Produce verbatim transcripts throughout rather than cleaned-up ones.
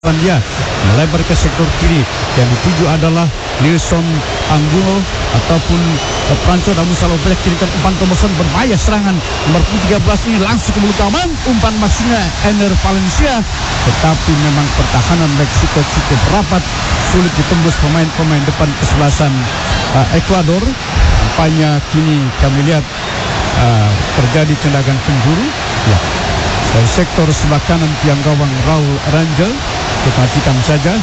dia melebar ke sektor kiri. Yang dituju adalah Nilson Angulo ataupun Pranco, namun salah operasi kirikan umpan Thomason berbahaya. Serangan nomor tiga belas ini langsung ke mulut gawang, umpan maksudnya Ener Valencia, tetapi memang pertahanan Meksiko cukup rapat, sulit ditembus pemain-pemain depan kesebelasan uh, Ekuador. Nampaknya kini kami lihat uh, terjadi tendangan penjuru ya dari sektor sebelah kanan tiang gawang Raul Rangel. Kita perhatikan saja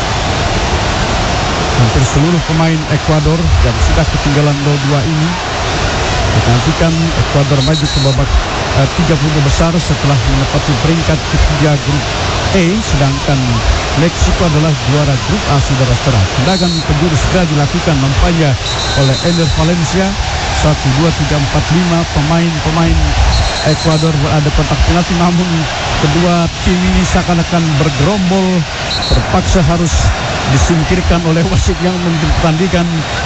hampir seluruh pemain Ekuador yang sudah ketinggalan nol dua ini. Kita nantikan Ekuador maju ke babak uh, tiga puluh besar setelah menempati peringkat ketiga grup E, sedangkan Meksiko adalah juara grup A, saudara-saudara. Tendangan penjuru segera dilakukan nampaknya oleh Ener Valencia. Satu, dua, tiga, empat, lima pemain-pemain Ekuador berada kotak penalti, namun kedua tim ini seakan-akan bergerombol, terpaksa harus disingkirkan oleh wasit yang mempertandingkan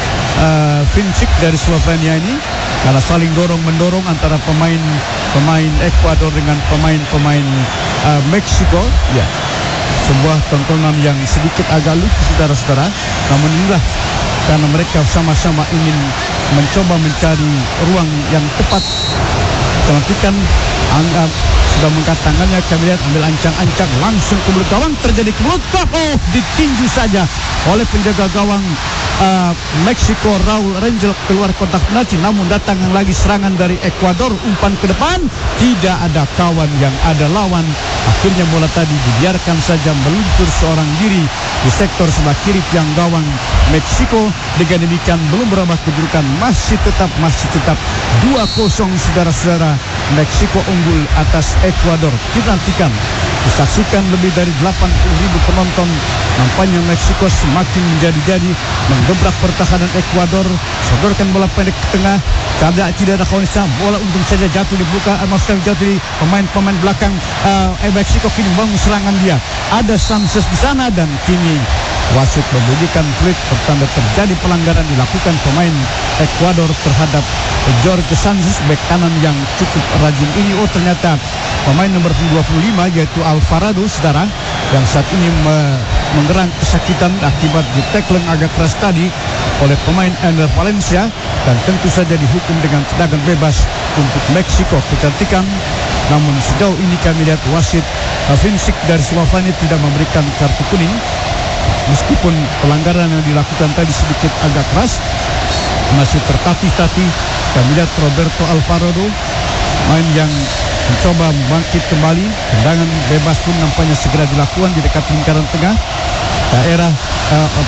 uh, Vincic dari Slovenia ini karena saling dorong-mendorong antara pemain-pemain Ekuador dengan pemain-pemain uh, Meksiko. Ya, sebuah tontonan yang sedikit agak lucu, saudara-saudara. Namun inilah karena mereka sama-sama ingin mencoba mencari ruang yang tepat. Nantikan anggap sudah mengangkat tangannya, kami lihat ambil ancang-ancang langsung ke mulut gawang, terjadi ke mulut gawang, oh ditinju saja oleh penjaga gawang uh, Meksiko Raul Rangel keluar kotak penalti. Namun datang lagi serangan dari Ekuador, umpan ke depan, tidak ada kawan yang ada lawan. Akhirnya bola tadi dibiarkan saja meluncur seorang diri di sektor sebelah kiri tiang gawang Meksiko. Dengan demikian belum berubah kedudukan, masih tetap masih tetap dua kosong, saudara-saudara. Meksiko unggul atas Ekuador. Kita nantikan, disaksikan lebih dari delapan puluh ribu penonton. Nampaknya Meksiko semakin menjadi-jadi menggebrak pertahanan Ekuador, sodorkan bola pendek ke tengah. Tidak, tidak ada kawan, bola untung saja jatuh di buka, maksudnya jatuh di pemain-pemain belakang uh, Meksiko. Kini bangun serangan dia. Ada Sanchez di sana dan kini wasit membunyikan peluit pertanda terjadi pelanggaran dilakukan pemain Ekuador terhadap Jorge Sanchez, bek kanan yang cukup rajin ini. Oh, ternyata pemain nomor dua puluh lima yaitu Alvarado, saudara, yang saat ini me menggerang kesakitan akibat di tackling agak keras tadi oleh pemain Ener Valencia, dan tentu saja dihukum dengan tendangan bebas untuk Meksiko. Kita nantikan, namun sejauh ini kami lihat wasit uh, Vincic dari Slovenia tidak memberikan kartu kuning, meskipun pelanggaran yang dilakukan tadi sedikit agak keras, masih tertatih-tatih. Kami lihat Roberto Alvarado, main yang mencoba bangkit kembali. Tendangan bebas pun nampaknya segera dilakukan di dekat lingkaran tengah daerah uh, uh,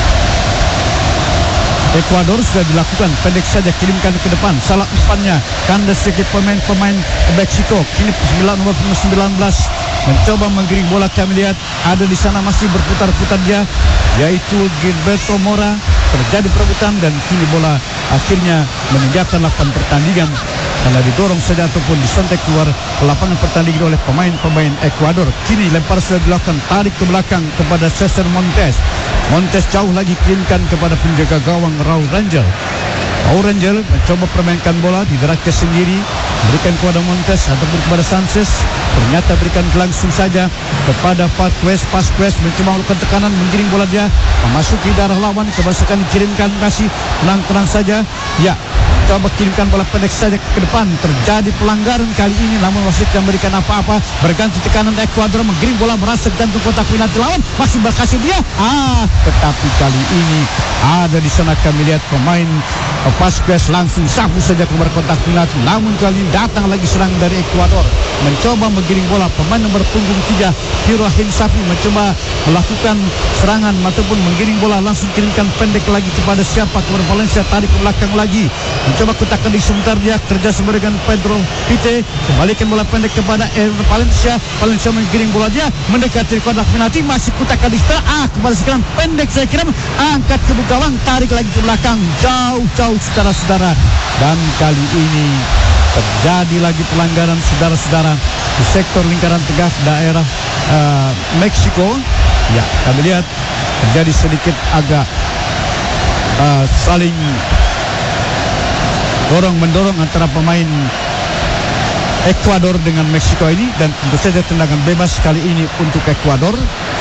Ekuador. Sudah dilakukan, pendek saja kirimkan ke depan, salah umpannya kandas sedikit pemain-pemain Meksiko. Kini nomor sembilan belas mencoba menggiring bola, kami lihat ada di sana masih berputar-putar dia, yaitu Gilberto Mora. Terjadi perebutan dan kini bola akhirnya meninggalkan lapangan pertandingan karena didorong saja ataupun disentek keluar ke lapangan pertandingan oleh pemain-pemain Ekuador. Kini lempar sudah dilakukan, tarik ke belakang kepada Cesar Montes. Montes jauh lagi kirimkan kepada penjaga gawang Raul Rangel. Raul Rangel mencoba permainkan bola, digerakkan sendiri, berikan kepada Montes ataupun kepada Sanchez. Ternyata berikan langsung saja kepada Pasquez. Pasquez mencoba melakukan tekanan, menggiring bola dia memasuki darah lawan, kebasakan dikirimkan, masih tenang-tenang saja. Ya, coba kirimkan bola pendek saja ke depan. Terjadi pelanggaran kali ini, namun wasit tidak memberikan apa-apa. Berganti tekanan Ekuador, menggiring bola merasa gantung kotak penalti lawan, masih berhasil dia. Ah, tetapi kali ini ada di sana kami lihat pemain Pasquez langsung sapu saja keluar kotak penalti. Namun kali ini datang lagi serang dari Ekuador, mencoba menggiring bola. Pemain nomor punggung tiga Hiro Hinsapi mencoba melakukan serangan ataupun menggiring bola, langsung kirimkan pendek lagi kepada siapa, kepada Valencia, tarik ke belakang lagi, mencoba kotak di sebentar dia kerja sama dengan Pedro Pite, kembalikan bola pendek kepada Valencia. Valencia menggiring bola dia mendekati kotak penalti, masih kotak di sebelah. Ah, kembali sekarang pendek saya kira, angkat ke gawang, tarik lagi ke belakang, jauh-jauh, saudara-saudara. Dan kali ini terjadi lagi pelanggaran, saudara-saudara, di sektor lingkaran tengah daerah uh, Meksiko. Ya, kami lihat terjadi sedikit agak uh, saling dorong-mendorong antara pemain Ekuador dengan Meksiko ini, dan tentu saja tendangan bebas kali ini untuk Ekuador.